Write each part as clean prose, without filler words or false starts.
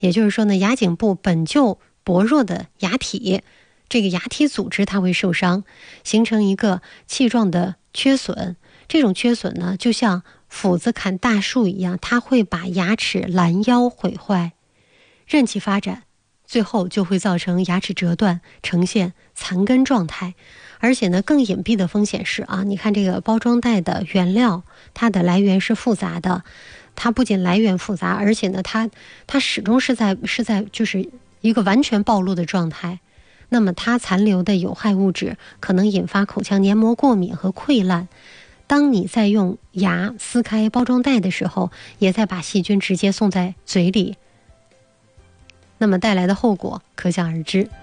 也就是说呢，牙颈部本就薄弱的牙体，这个牙体组织它会受伤，形成一个气状的缺损。这种缺损呢，就像斧子砍大树一样，它会把牙齿拦腰毁坏，任其发展，最后就会造成牙齿折断，呈现残根状态。而且呢，更隐蔽的风险是你看这个包装袋的原料，它的来源是复杂的，它不仅来源复杂，而且呢，它始终是在就是一个完全暴露的状态。那么它残留的有害物质可能引发口腔黏膜过敏和溃烂。当你在用牙撕开包装袋的时候，也在把细菌直接送在嘴里，那么带来的后果可想而知。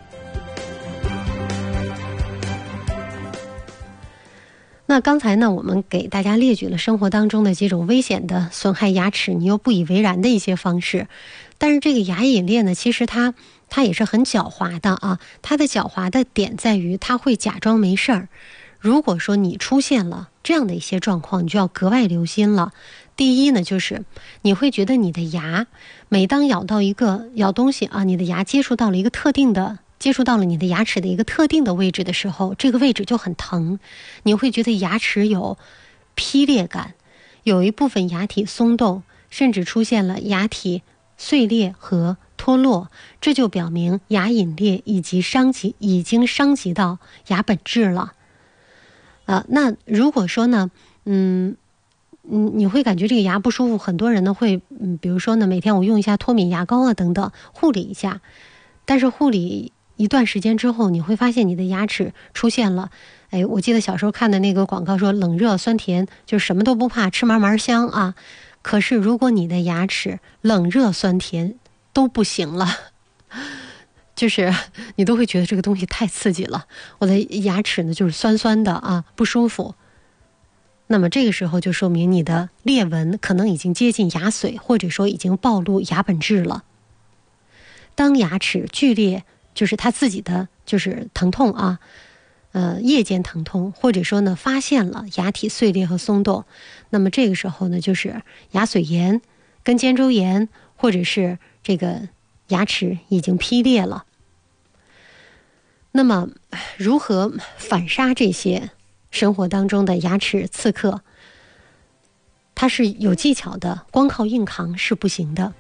那刚才呢，我们给大家列举了生活当中的几种危险的损害牙齿你又不以为然的一些方式。但是这个牙龈裂呢，其实它也是很狡猾的它的狡猾的点在于它会假装没事儿。如果说你出现了这样的一些状况，你就要格外留心了。第一呢，就是你会觉得你的牙每当咬东西你的牙接触到了你的牙齿的一个特定的位置的时候，这个位置就很疼，你会觉得牙齿有劈裂感，有一部分牙体松动，甚至出现了牙体碎裂和脱落，这就表明牙龈裂已经伤及到牙本质了。那如果说呢，你会感觉这个牙不舒服，很多人呢会，比如说呢，每天我用一下脱敏牙膏等等，护理一下。但是护理一段时间之后，你会发现你的牙齿出现了，我记得小时候看的那个广告说冷热酸甜，就是什么都不怕，吃嘛嘛香可是如果你的牙齿冷热酸甜都不行了，就是你都会觉得这个东西太刺激了，我的牙齿呢就是酸酸的不舒服。那么这个时候就说明你的裂纹可能已经接近牙髓，或者说已经暴露牙本质了。当牙齿剧烈，就是它自己的就是疼痛夜间疼痛，或者说呢发现了牙体碎裂和松动，那么这个时候呢就是牙髓炎、根尖周炎，或者是这个牙齿已经劈裂了。那么如何反杀这些生活当中的牙齿刺客？它是有技巧的，光靠硬扛是不行的。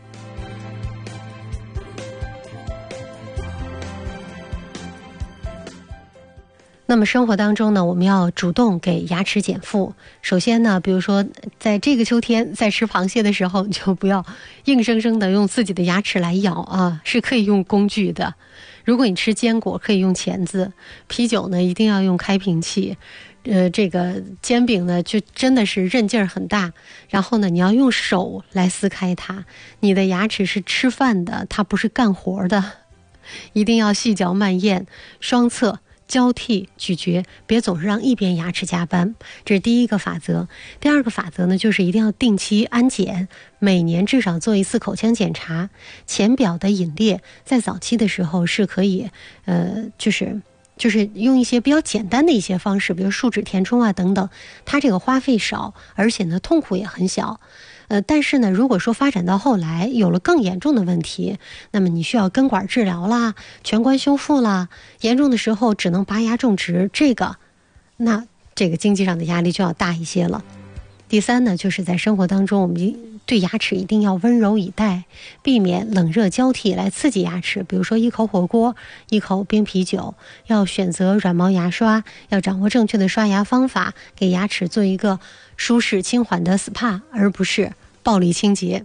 那么生活当中呢，我们要主动给牙齿减负。首先呢，比如说在这个秋天在吃螃蟹的时候，你就不要硬生生的用自己的牙齿来咬是可以用工具的。如果你吃坚果可以用钳子，啤酒呢一定要用开瓶器，这个煎饼呢就真的是韧劲儿很大，然后呢你要用手来撕开它。你的牙齿是吃饭的，它不是干活的，一定要细嚼慢咽，双侧交替咀嚼，别总是让一边牙齿加班，这是第一个法则。第二个法则呢，就是一定要定期安检，每年至少做一次口腔检查。浅表的龈裂在早期的时候是可以就是用一些比较简单的一些方式，比如树脂填充等等，它这个花费少，而且呢痛苦也很小。但是呢，如果说发展到后来有了更严重的问题，那么你需要根管治疗啦、全关修复啦，严重的时候只能拔牙种植，那这个经济上的压力就要大一些了。第三呢，就是在生活当中，我们对牙齿一定要温柔以待，避免冷热交替来刺激牙齿。比如说一口火锅，一口冰啤酒，要选择软毛牙刷，要掌握正确的刷牙方法，给牙齿做一个舒适轻缓的 SPA， 而不是暴力清洁。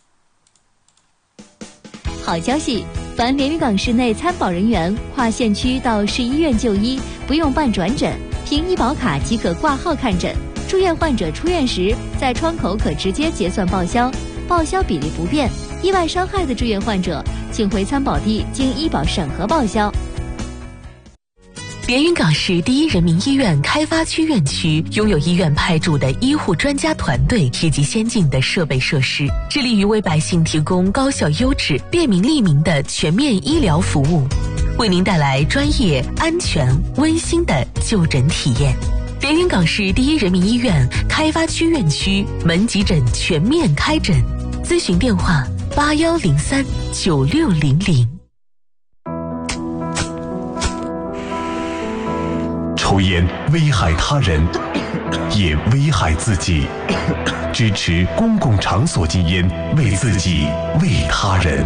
好消息，凡连云港市内参保人员跨县区到市医院就医，不用办转诊，凭医保卡即可挂号看诊。住院患者出院时，在窗口可直接结算报销，报销比例不变。意外伤害的住院患者，请回参保地经医保审核报销。 连云港市第一人民医院开发区院区拥有医院派驻的医护专家团队以及先进的设备设施，致力于为百姓提供高效优质、便民利民的全面医疗服务，为您带来专业、安全、温馨的就诊体验。连云港市第一人民医院开发区院区门急诊全面开诊，咨询电话 81039600。 抽烟危害他人，也危害自己。支持公共场所禁烟，为自己，为他人。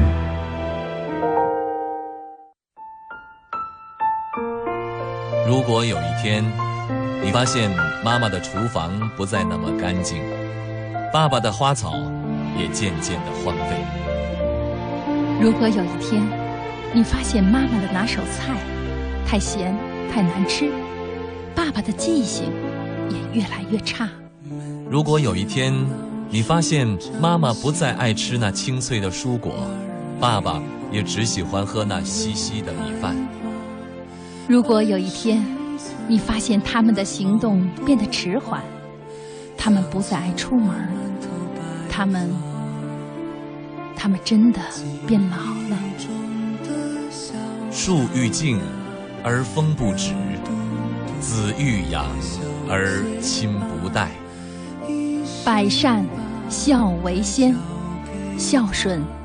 如果有一天，你发现妈妈的厨房不再那么干净，爸爸的花草也渐渐的荒废。 如果有一天，你发现妈妈的拿手菜太咸太难吃，爸爸的记性也越来越差。 如果有一天，你发现妈妈不再爱吃那清脆的蔬果，爸爸也只喜欢喝那稀稀的米饭。 如果有一天，你发现他们的行动变得迟缓，他们不再爱出门，他们真的变老了。 树欲静而风不止，子欲养而亲不待。 百善孝为先，孝顺